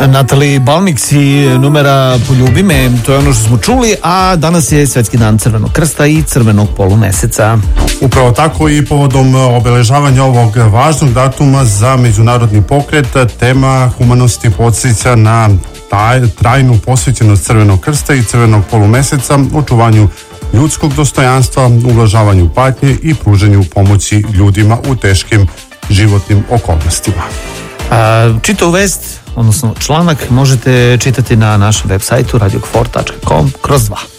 Natali Balmix i numera Poljubi me, to je ono što smo čuli, a danas je Svetski dan Crvenog krsta i Crvenog polumeseca. Upravo tako i povodom obeležavanja ovog važnog datuma za međunarodni pokret, tema humanosti podsjeća na trajnu posvećenost Crvenog krsta i Crvenog polumeseca, očuvanju ljudskog dostojanstva, ublažavanju patnje i pruženju pomoći ljudima u teškim životnim okolnostima. Čitavu vest, odnosno članak, možete čitati na našem web sajtu radiokfor.com/2.